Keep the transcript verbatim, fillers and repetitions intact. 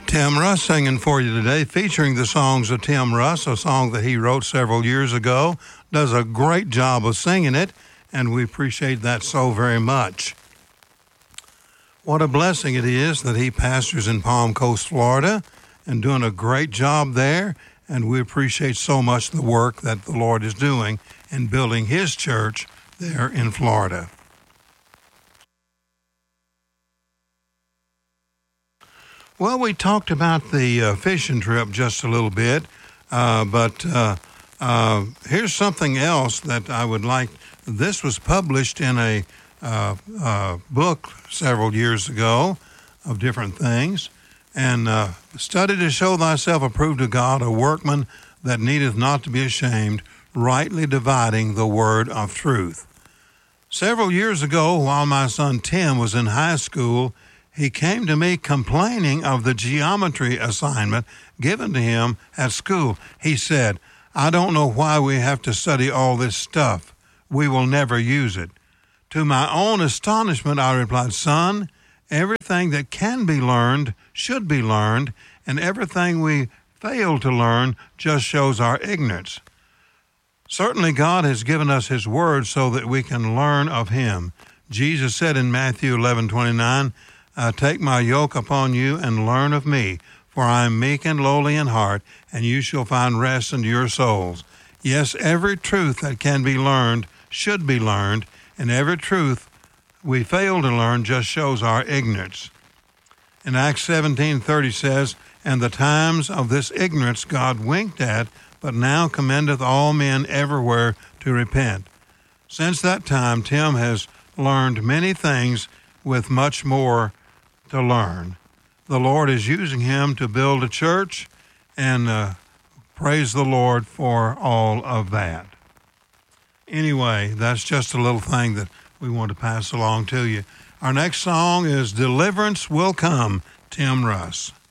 Tim Russ singing for you today, featuring the songs of Tim Russ, a song that he wrote several years ago. Does a great job of singing it, and we appreciate that so very much. What a blessing it is that he pastors in Palm Coast, Florida, and doing a great job there, and we appreciate so much the work that the Lord is doing in building his church there in Florida. Well, we talked about the uh, fishing trip just a little bit, uh, but uh, uh, here's something else that I would like. This was published in a uh, uh, book several years ago of different things, and uh, study to show thyself approved to God, a workman that needeth not to be ashamed, rightly dividing the word of truth. Several years ago, while my son Tim was in high school, he came to me complaining of the geometry assignment given to him at school. He said, "I don't know why we have to study all this stuff. We will never use it." To my own astonishment, I replied, "Son, everything that can be learned should be learned, and everything we fail to learn just shows our ignorance. Certainly God has given us his word so that we can learn of him. Jesus said in Matthew eleven twenty-nine, Uh, take my yoke upon you and learn of me, for I am meek and lowly in heart, and you shall find rest unto your souls." Yes, every truth that can be learned should be learned, and every truth we fail to learn just shows our ignorance. In Acts seventeen thirty says, "And the times of this ignorance God winked at, but now commendeth all men everywhere to repent." Since that time, Tim has learned many things with much more to learn. The Lord is using him to build a church, and uh, praise the Lord for all of that. Anyway, that's just a little thing that we want to pass along to you. Our next song is "Deliverance Will Come," Tim Russ.